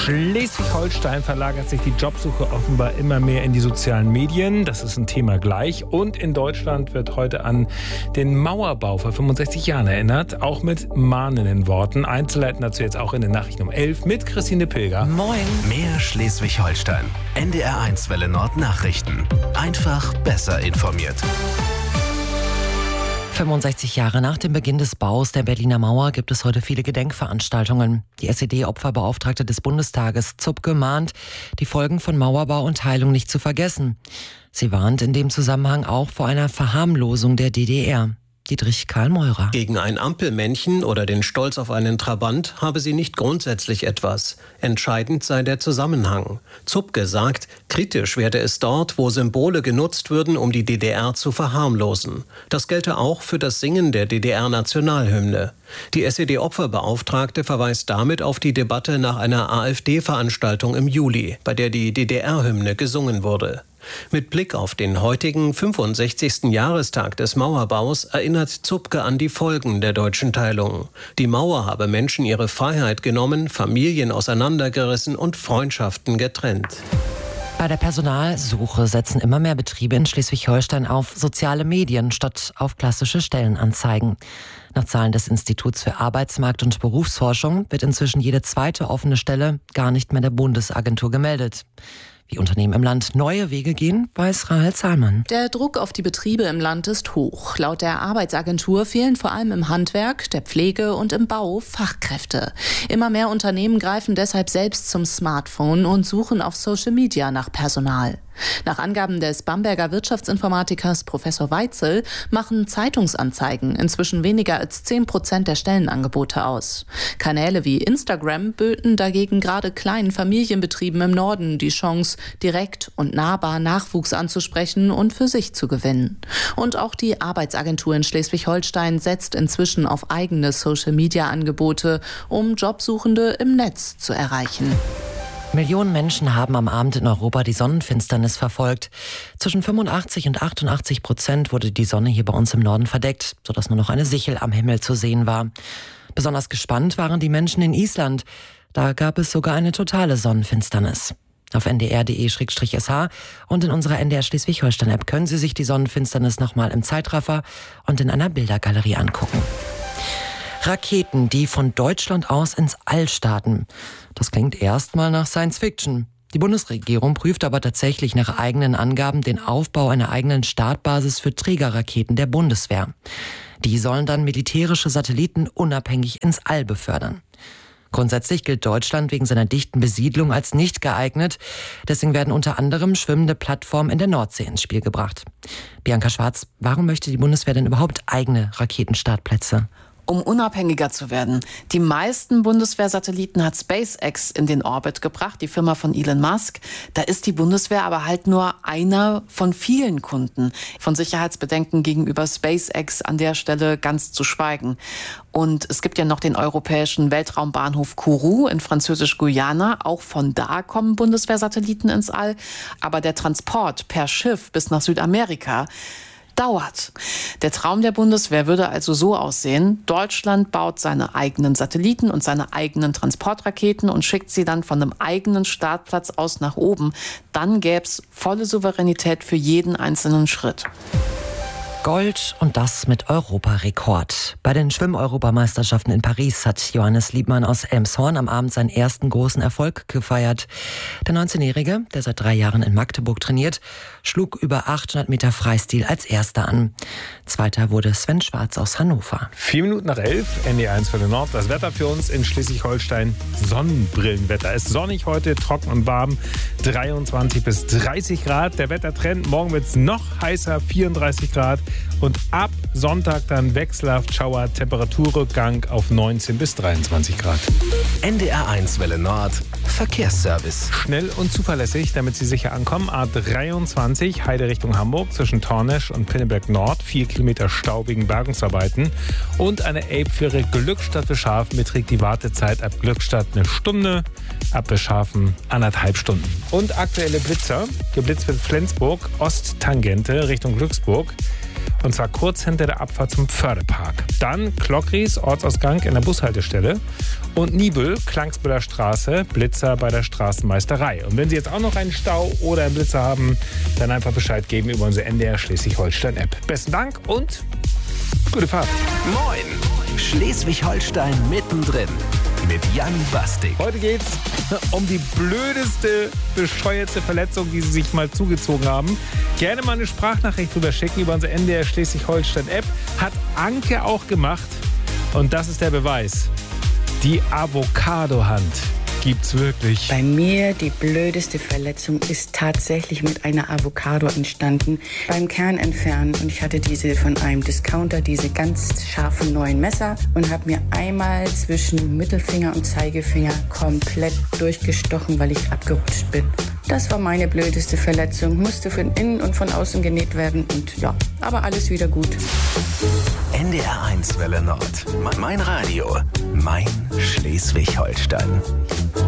Schleswig-Holstein verlagert sich die Jobsuche offenbar immer mehr in die sozialen Medien. Das ist ein Thema gleich. Und in Deutschland wird heute an den Mauerbau vor 65 Jahren erinnert. Auch mit mahnenden Worten. Einzelheiten dazu jetzt auch in den Nachrichten um 11 mit Christine Pilger. Moin. Mehr Schleswig-Holstein. NDR1 Welle Nord Nachrichten. Einfach besser informiert. 65 Jahre nach dem Beginn des Baus der Berliner Mauer gibt es heute viele Gedenkveranstaltungen. Die SED-Opferbeauftragte des Bundestages Zupke mahnt, die Folgen von Mauerbau und Teilung nicht zu vergessen. Sie warnt in dem Zusammenhang auch vor einer Verharmlosung der DDR. Dietrich Karl Meurer. Gegen ein Ampelmännchen oder den Stolz auf einen Trabant habe sie nicht grundsätzlich etwas. Entscheidend sei der Zusammenhang. Zupke sagt, kritisch werde es dort, wo Symbole genutzt würden, um die DDR zu verharmlosen. Das gelte auch für das Singen der DDR-Nationalhymne. Die SED-Opferbeauftragte verweist damit auf die Debatte nach einer AfD-Veranstaltung im Juli, bei der die DDR-Hymne gesungen wurde. Mit Blick auf den heutigen 65. Jahrestag des Mauerbaus erinnert Zupke an die Folgen der deutschen Teilung. Die Mauer habe Menschen ihre Freiheit genommen, Familien auseinandergerissen und Freundschaften getrennt. Bei der Personalsuche setzen immer mehr Betriebe in Schleswig-Holstein auf soziale Medien statt auf klassische Stellenanzeigen. Nach Zahlen des Instituts für Arbeitsmarkt- und Berufsforschung wird inzwischen jede zweite offene Stelle gar nicht mehr der Bundesagentur gemeldet. Wie Unternehmen im Land neue Wege gehen, weiß Rahel Zahlmann. Der Druck auf die Betriebe im Land ist hoch. Laut der Arbeitsagentur fehlen vor allem im Handwerk, der Pflege und im Bau Fachkräfte. Immer mehr Unternehmen greifen deshalb selbst zum Smartphone und suchen auf Social Media nach Personal. Nach Angaben des Bamberger Wirtschaftsinformatikers Professor Weitzel machen Zeitungsanzeigen inzwischen weniger als 10% der Stellenangebote aus. Kanäle wie Instagram böten dagegen gerade kleinen Familienbetrieben im Norden die Chance, direkt und nahbar Nachwuchs anzusprechen und für sich zu gewinnen. Und auch die Arbeitsagentur in Schleswig-Holstein setzt inzwischen auf eigene Social-Media-Angebote, um Jobsuchende im Netz zu erreichen. Millionen Menschen haben am Abend in Europa die Sonnenfinsternis verfolgt. Zwischen 85% und 88% wurde die Sonne hier bei uns im Norden verdeckt, sodass nur noch eine Sichel am Himmel zu sehen war. Besonders gespannt waren die Menschen in Island. Da gab es sogar eine totale Sonnenfinsternis. Auf ndr.de/sh und in unserer NDR Schleswig-Holstein-App können Sie sich die Sonnenfinsternis nochmal im Zeitraffer und in einer Bildergalerie angucken. Raketen, die von Deutschland aus ins All starten. Das klingt erstmal nach Science Fiction. Die Bundesregierung prüft aber tatsächlich nach eigenen Angaben den Aufbau einer eigenen Startbasis für Trägerraketen der Bundeswehr. Die sollen dann militärische Satelliten unabhängig ins All befördern. Grundsätzlich gilt Deutschland wegen seiner dichten Besiedlung als nicht geeignet. Deswegen werden unter anderem schwimmende Plattformen in der Nordsee ins Spiel gebracht. Bianca Schwarz, warum möchte die Bundeswehr denn überhaupt eigene Raketenstartplätze? Um unabhängiger zu werden. Die meisten Bundeswehrsatelliten hat SpaceX in den Orbit gebracht, die Firma von Elon Musk. Da ist die Bundeswehr aber halt nur einer von vielen Kunden. Von Sicherheitsbedenken gegenüber SpaceX an der Stelle ganz zu schweigen. Und es gibt ja noch den europäischen Weltraumbahnhof Kourou in Französisch-Guyana. Auch von da kommen Bundeswehrsatelliten ins All. Aber der Transport per Schiff bis nach Südamerika dauert. Der Traum der Bundeswehr würde also so aussehen: Deutschland baut seine eigenen Satelliten und seine eigenen Transportraketen und schickt sie dann von einem eigenen Startplatz aus nach oben. Dann gäbe es volle Souveränität für jeden einzelnen Schritt. Gold und das mit Europarekord. Bei den Schwimm-Europameisterschaften in Paris hat Johannes Liebmann aus Elmshorn am Abend seinen ersten großen Erfolg gefeiert. Der 19-Jährige, der seit 3 Jahren in Magdeburg trainiert, schlug über 800 Meter Freistil als Erster an. Zweiter wurde Sven Schwarz aus Hannover. 11:04, NDR1 Welle Nord. Das Wetter für uns in Schleswig-Holstein: Sonnenbrillenwetter. Es ist sonnig heute, trocken und warm, 23 bis 30 Grad. Der Wettertrend: morgen wird es noch heißer, 34 Grad. Und ab Sonntag dann wechselhaft Schauer, Temperaturrückgang auf 19 bis 23 Grad. NDR1 Welle Nord, Verkehrsservice. Schnell und zuverlässig, damit Sie sicher ankommen. A23, Heide Richtung Hamburg, zwischen Tornesch und Pinneberg Nord. 4 Kilometer Stau wegen Bergungsarbeiten. Und eine Elbfähre Glückstadt Beschhafen beträgt die Wartezeit ab Glückstadt 1 Stunde, ab Beschhafen 1,5 Stunden. Und aktuelle Blitzer. Geblitzt wird Flensburg, Osttangente Richtung Glücksburg. Und zwar kurz hinter der Abfahrt zum Fördepark. Dann Klockries, Ortsausgang in der Bushaltestelle. Und Nibel, Klangsbühler Straße, Blitzer bei der Straßenmeisterei. Und wenn Sie jetzt auch noch einen Stau oder einen Blitzer haben, dann einfach Bescheid geben über unsere NDR Schleswig-Holstein-App. Besten Dank und gute Fahrt. Moin! Schleswig-Holstein mittendrin mit Jan Bastik. Heute geht's um die blödeste, bescheuerte Verletzung, die Sie sich mal zugezogen haben. Gerne mal eine Sprachnachricht drüber schicken über unsere NDR Schleswig-Holstein-App. Hat Anke auch gemacht. Und das ist der Beweis. Die Avocado-Hand gibt's wirklich. Bei mir die blödeste Verletzung ist tatsächlich mit einer Avocado entstanden beim Kernentfernen. Und ich hatte diese von einem Discounter, diese ganz scharfen neuen Messer und habe mir einmal zwischen Mittelfinger und Zeigefinger komplett durchgestochen, weil ich abgerutscht bin. Das war meine blödeste Verletzung. Musste von innen und von außen genäht werden und ja, aber alles wieder gut. NDR 1 Welle Nord. Mein Radio. Mein Schleswig-Holstein.